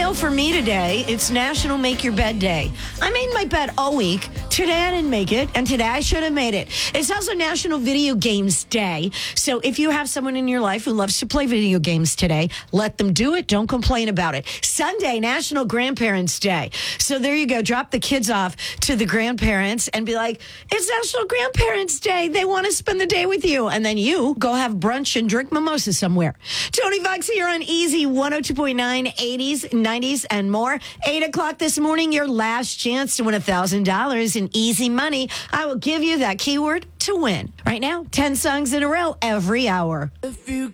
know, for me today, it's National Make Your Bed Day. I made my bed all week. Today I didn't make it, and today I should have made it. It's also National Video Games Day. So if you have someone in your life who loves to play video games today, let them do it. Don't complain about it. Sunday, National Grandparents Day. So there you go. Drop the kids off to the grandparents and be like, it's National Grandparents Day. They want to spend the day with you. And then you go have brunch and drink mimosa somewhere. Tony Fox here on Easy 102.9, 80s, 90s, and more. 8 o'clock this morning, your last chance to win $1,000 in easy money. I will give you that keyword to win. Right now, 10 songs in a row every hour. If you